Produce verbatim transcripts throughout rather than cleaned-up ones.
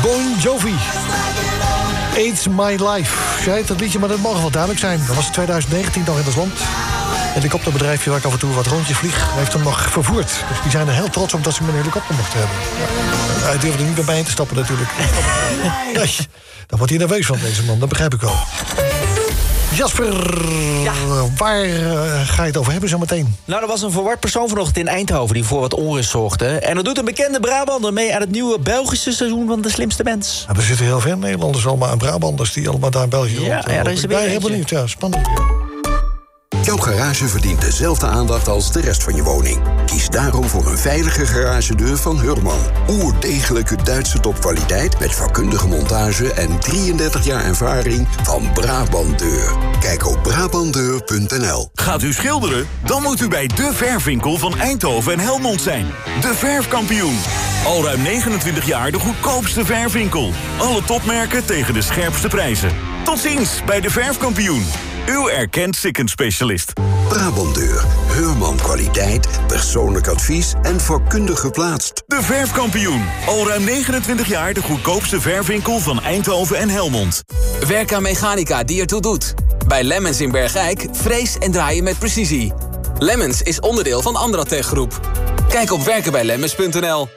Bon Jovi. It's My Life. Zei het, dat liedje, maar dat mag wel duidelijk zijn. Dat was twintig negentien nog in het land. Het helikopterbedrijfje waar ik af en toe wat rondjes vlieg, heeft hem nog vervoerd. Dus die zijn er heel trots op dat ze hem een helikopter mochten hebben. Ja, hij durfde er niet bij mij in te stappen natuurlijk. Ja, daar wordt hij nerveus van, deze man. Dat begrijp ik wel. Jasper, ja. waar uh, ga je het over hebben zo meteen? Nou, er was een verward persoon vanochtend in Eindhoven die voor wat onrust zorgde. En dat doet een bekende Brabander mee aan het nieuwe Belgische seizoen van De Slimste Mens. Ja, er zitten heel veel Nederlanders allemaal en Brabanders die allemaal daar in België ja, rond. Ja, daar is er weer heel benieuwd, ja, spannend. Jouw garage verdient dezelfde aandacht als de rest van je woning. Kies daarom voor een veilige garagedeur van Hurman. Oerdegelijke Duitse topkwaliteit met vakkundige montage en drieëndertig jaar ervaring van Brabant Deur. Kijk op brabantdeur punt n l. Gaat u schilderen? Dan moet u bij De Verfwinkel van Eindhoven en Helmond zijn. De Verfkampioen. Al ruim negenentwintig jaar de goedkoopste verfwinkel. Alle topmerken tegen de scherpste prijzen. Tot ziens bij De Verfkampioen. Uw erkend Sikkens-specialist. Brabantdeur. Hurman kwaliteit, persoonlijk advies en vakkundig geplaatst. De Verfkampioen. Al ruim negenentwintig jaar de goedkoopste verfwinkel van Eindhoven en Helmond. Werk aan mechanica die ertoe doet. Bij Lemmens in Bergijk frees en draaien met precisie. Lemmens is onderdeel van Andratech Groep. Kijk op werken bij lemmens punt n l.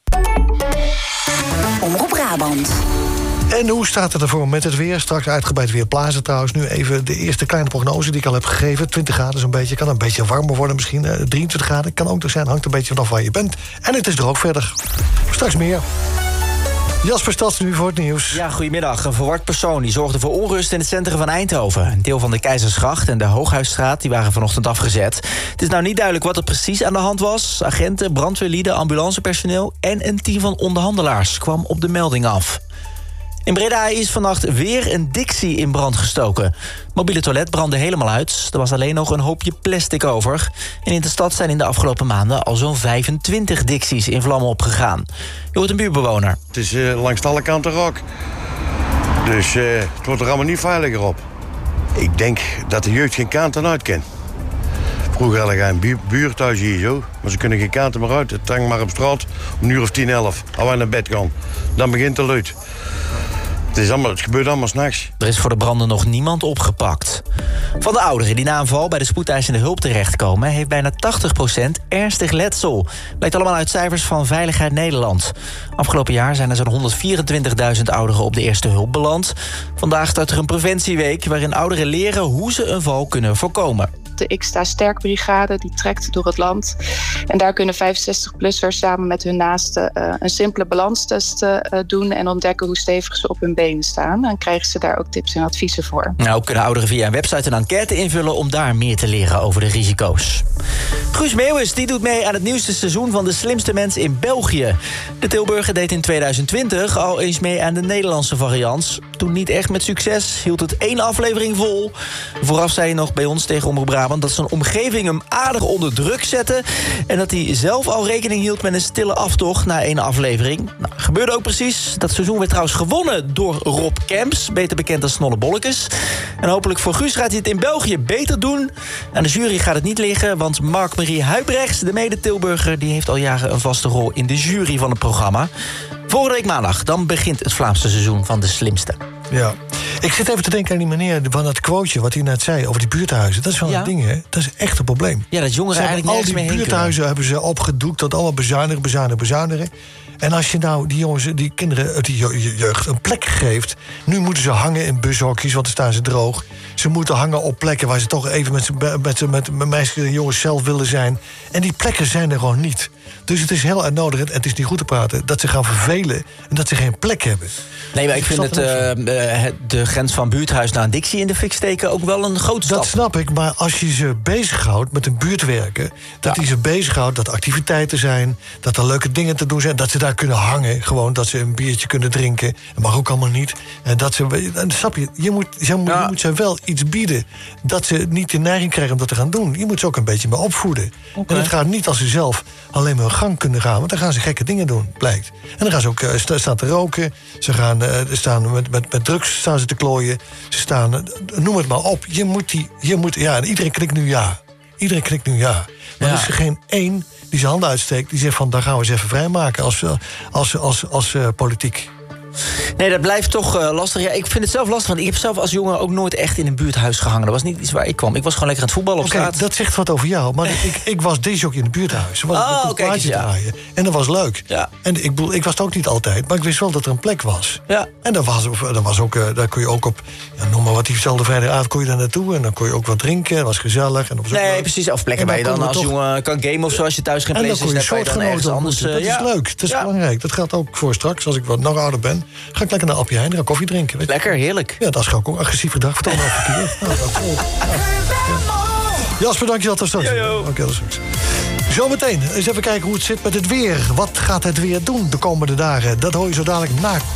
Omroep Brabant. En hoe staat het ervoor met het weer? Straks uitgebreid weer plaatsen trouwens. Nu even de eerste kleine prognose die ik al heb gegeven. twintig graden zo'n beetje. Kan een beetje warmer worden misschien. Uh, drieëntwintig graden kan ook er zijn. Hangt een beetje vanaf waar je bent. En het is droog verder. Straks meer. Jasper Stads nu voor het nieuws. Ja, goedemiddag. Een verward persoon die zorgde voor onrust in het centrum van Eindhoven. Een deel van de Keizersgracht en de Hooghuisstraat die waren vanochtend afgezet. Het is nou niet duidelijk wat er precies aan de hand was. Agenten, brandweerlieden, ambulancepersoneel en een team van onderhandelaars kwam op de melding af. In Breda is vannacht weer een Dixie in brand gestoken. Het mobiele toilet brandde helemaal uit. Er was alleen nog een hoopje plastic over. En in de stad zijn in de afgelopen maanden al zo'n vijfentwintig Dixies in vlammen opgegaan. Je hoort een buurtbewoner. Het is uh, langs alle kanten rook. Dus uh, het wordt er allemaal niet veiliger op. Ik denk dat de jeugd geen kanten uit kent. Vroeger hadden we een bu- buurthuis hier zo. Maar ze kunnen geen kanten meer uit. Het hangt maar op straat om een uur of tien, elf. Als we naar bed gaan. Dan begint de luid. Het, is allemaal, het gebeurt allemaal 's nachts. Er is voor de branden nog niemand opgepakt. Van de ouderen die na een val bij de spoedeisende hulp terechtkomen, heeft bijna tachtig procent ernstig letsel. Blijkt allemaal uit cijfers van Veiligheid Nederland. Afgelopen jaar zijn er zo'n honderdvierentwintigduizend ouderen op de eerste hulp beland. Vandaag start er een preventieweek waarin ouderen leren hoe ze een val kunnen voorkomen. De Ik Sta Sterk brigade die trekt door het land. En daar kunnen vijfenzestig-plussers samen met hun naasten uh, een simpele balanstest uh, doen en ontdekken hoe stevig ze op hun benen staan. Dan krijgen ze daar ook tips en adviezen voor. Nou, ook kunnen ouderen via een website een enquête invullen om daar meer te leren over de risico's. Guus Meeuwis die doet mee aan het nieuwste seizoen van De Slimste Mens in België. De Tilburger deed in tweeduizend twintig al eens mee aan de Nederlandse variant. Toen niet echt met succes, hield het één aflevering vol. Vooraf zei hij nog bij ons tegen Omroep Brabant dat zijn omgeving hem aardig onder druk zette en dat hij zelf al rekening hield met een stille aftocht na één aflevering. Nou, gebeurde ook precies. Dat seizoen werd trouwens gewonnen door Rob Kemps, beter bekend als Snolle Bollekes. En hopelijk voor Guus gaat hij het in België beter doen. Aan de jury gaat het niet liggen, want Mark-Marie Huibrechts, de mede-Tilburger, die heeft al jaren een vaste rol in de jury van het programma. Volgende week maandag, dan begint het Vlaamse seizoen van De Slimste. Ja. Ik zit even te denken aan die meneer van dat quoteje wat hij net zei over die buurthuizen. Dat is wel ja. een ding, hè? Dat is echt een probleem. Ja, dat jongeren eigenlijk nergens mee heen kunnen. Al die buurthuizen hebben ze opgedoekt tot allemaal bezuinigen, bezuinigen, bezuinigen. En als je nou die jongens, die kinderen, die jeugd een plek geeft, nu moeten ze hangen in bushokjes, want dan staan ze droog. Ze moeten hangen op plekken waar ze toch even met, met, met, met meisjes en jongens zelf willen zijn. En die plekken zijn er gewoon niet. Dus het is heel erg nodig, en het is niet goed te praten, dat ze gaan vervelen en dat ze geen plek hebben. Nee, maar ik vind het, uh, de grens van buurthuis naar een Dixie in de fik steken ook wel een grote stap. Dat snap ik, maar als je ze bezighoudt met een buurtwerken, dat ja. die ze bezighoudt, dat activiteiten zijn, dat er leuke dingen te doen zijn, dat ze daar kunnen hangen, gewoon dat ze een biertje kunnen drinken. Dat mag ook allemaal niet. En dat ze, snap je, je moet, je, moet, ja. je moet ze wel iets bieden dat ze niet de neiging krijgen om dat te gaan doen. Je moet ze ook een beetje mee opvoeden. Okay. En het gaat niet als ze zelf alleen maar hun gang kunnen gaan, want dan gaan ze gekke dingen doen, blijkt. En dan gaan ze ook uh, staan te roken, ze gaan uh, staan met, met, met drugs staan ze te klooien, ze staan, uh, noem het maar op. Je moet die, je moet, ja, en iedereen knikt nu ja. Iedereen knikt nu ja. Maar ja. er is er geen één die zijn handen uitsteekt, die zegt van, daar gaan we eens even vrijmaken als, als, als, als, als uh, politiek. Nee, dat blijft toch uh, lastig. Ja, ik vind het zelf lastig, want ik heb zelf als jongen ook nooit echt in een buurthuis gehangen. Dat was niet iets waar ik kwam. Ik was gewoon lekker aan het voetballen op okay, straat. Dat zegt wat over jou. Maar ik, ik was disjockey in het buurthuis. Was oh, een plaatje ja. draaien. En dat was leuk. Ja. En ik, bedoel, ik was het ook niet altijd, maar ik wist wel dat er een plek was. Ja. En daar was, daar was ook, daar kon je ook op, ja, noem maar wat, diezelfde vrijdagavond kon je daar naartoe. En dan kon je ook wat drinken. Dat was gezellig. En dat was ook nee, leuk. precies. Of plekken waar je dan als toch... jongen kan gamen of zo. Als je thuis geen PlayStation hebt, kan je dan ergens anders. Dat is ja. leuk. Dat is ja. belangrijk. Dat gaat ook voor straks. Als ik wat nog ouder ben, ga ik lekker naar Appie Heijn en koffie drinken. Weet lekker, heerlijk. Ja, dat is ook een agressief gedrag. Vertel me over verkeer. Nou, dat is ook. Ja. Jasper, dank je wel. Tot straks. Oké, tot straks. Zometeen eens even kijken hoe het zit met het weer. Wat gaat het weer doen de komende dagen? Dat hoor je zo dadelijk na